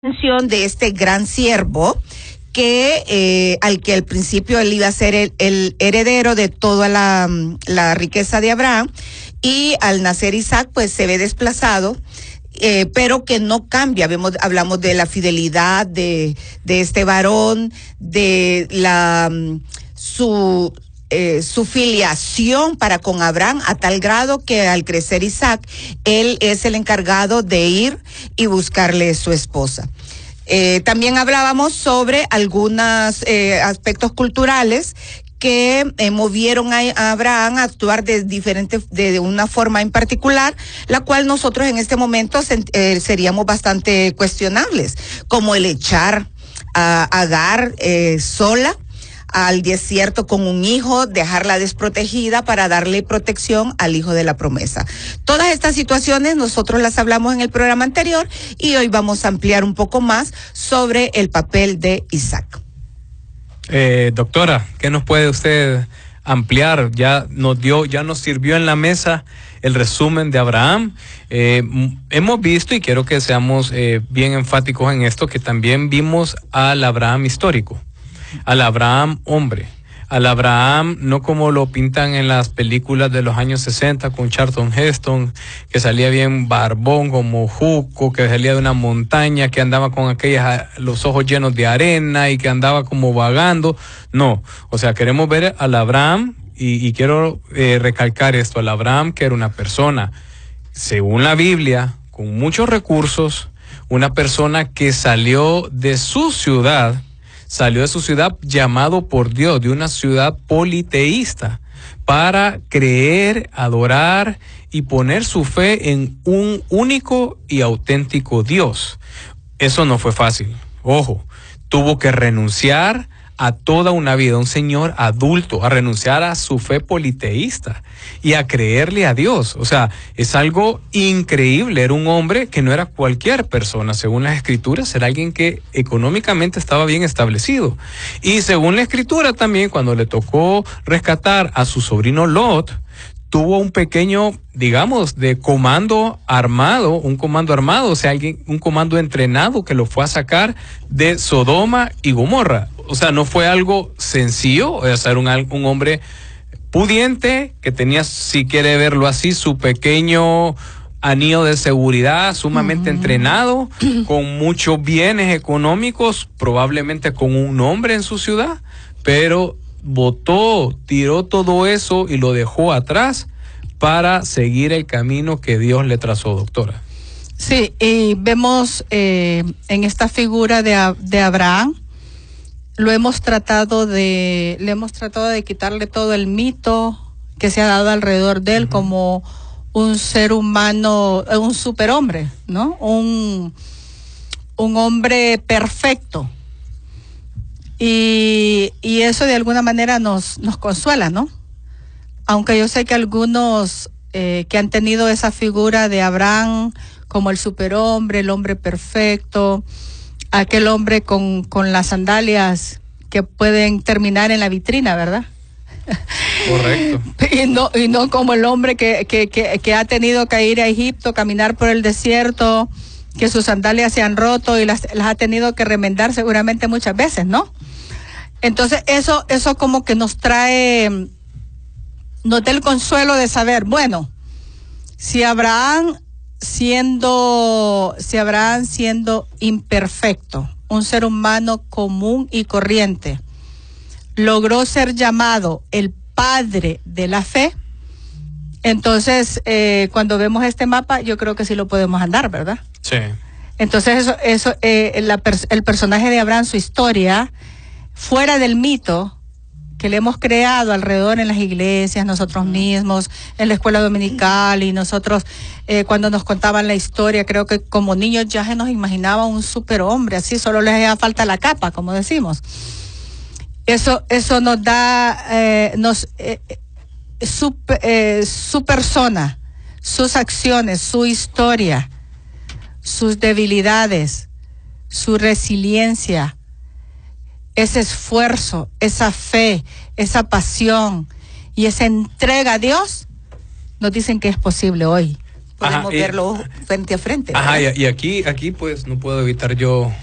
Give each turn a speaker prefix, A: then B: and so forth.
A: mención de este gran siervo que al que al principio él iba a ser el heredero de toda la riqueza de Abraham, y al nacer Isaac pues se ve desplazado, pero que no cambia. Hablamos de la fidelidad de este varón, de su filiación para con Abraham, a tal grado que al crecer Isaac, él es el encargado de ir y buscarle su esposa. También hablábamos sobre algunos aspectos culturales que movieron a Abraham a actuar de una forma en particular, la cual nosotros en este momento seríamos bastante cuestionables, como el echar a Agar sola al desierto con un hijo, dejarla desprotegida para darle protección al hijo de la promesa. Todas estas situaciones nosotros las hablamos en el programa anterior y hoy vamos a ampliar un poco más sobre el papel de Isaac.
B: Doctora, ¿qué nos puede usted ampliar? Ya nos sirvió en la mesa el resumen de Abraham. Hemos visto, y quiero que seamos bien enfáticos en esto, que también vimos al Abraham histórico, al Abraham hombre, al Abraham no como lo pintan en las películas de los años 60 con Charlton Heston, que salía bien barbón como Juco, que salía de una montaña, que andaba con los ojos llenos de arena y que andaba como vagando. No, o sea, queremos ver al Abraham, y quiero recalcar esto, al Abraham que era una persona, según la Biblia, con muchos recursos, una persona que salió de su ciudad llamado por Dios, de una ciudad politeísta, para creer, adorar y poner su fe en un único y auténtico Dios. Eso no fue fácil. Ojo, tuvo que renunciar a toda una vida, un señor adulto, a renunciar a su fe politeísta y a creerle a Dios. O sea, es algo increíble. Era un hombre que no era cualquier persona. Según las escrituras, era alguien que económicamente estaba bien establecido. Y según la escritura también, cuando le tocó rescatar a su sobrino Lot, tuvo un pequeño, digamos, de comando armado, o sea, un comando entrenado que lo fue a sacar de Sodoma y Gomorra. O sea, no fue algo sencillo, o sea, era un hombre pudiente, que tenía, si quiere verlo así, su pequeño anillo de seguridad, sumamente entrenado, con muchos bienes económicos, probablemente con un nombre en su ciudad, pero tiró todo eso y lo dejó atrás para seguir el camino que Dios le trazó, doctora.
C: Sí, y vemos en esta figura de Abraham, le hemos tratado de quitarle todo el mito que se ha dado alrededor de él, como un ser humano, un superhombre, ¿no? Un hombre perfecto. Y eso de alguna manera nos consuela, ¿no? Aunque yo sé que algunos que han tenido esa figura de Abraham como el superhombre, el hombre perfecto, aquel hombre con las sandalias que pueden terminar en la vitrina, ¿verdad?
B: Correcto.
C: y no como el hombre que ha tenido que ir a Egipto, caminar por el desierto, que sus sandalias se han roto y las ha tenido que remendar seguramente muchas veces, ¿no? Entonces eso como que nos da el consuelo de saber, bueno, si Abraham siendo imperfecto, un ser humano común y corriente, logró ser llamado el padre de la fe, entonces cuando vemos este mapa yo creo que sí lo podemos andar, ¿verdad?
B: Sí.
C: Entonces el personaje de Abraham, su historia, fuera del mito que le hemos creado alrededor en las iglesias, nosotros mismos, en la escuela dominical, y nosotros cuando nos contaban la historia, creo que como niños ya se nos imaginaba un superhombre, así solo le hacía falta la capa, como decimos. Eso nos da, su persona, sus acciones, su historia, sus debilidades, su resiliencia, ese esfuerzo, esa fe, esa pasión y esa entrega a Dios, nos dicen que es posible hoy.
A: podemos verlo frente a frente.
B: Ajá, y aquí pues no puedo evitar yo